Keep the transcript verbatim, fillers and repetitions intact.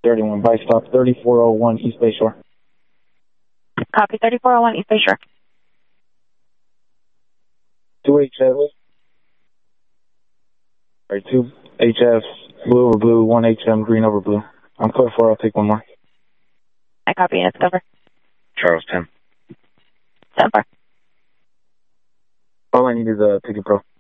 thirty-one, bike stop, thirty-four oh one East Bay Shore. Copy, thirty-four oh one East Bay Shore. two H F, or two H F, blue over blue, one H M, green over blue. I'm clear for, I'll take one more. I copy, and it's cover. Charles ten. ten four. All I need is a ticket pro.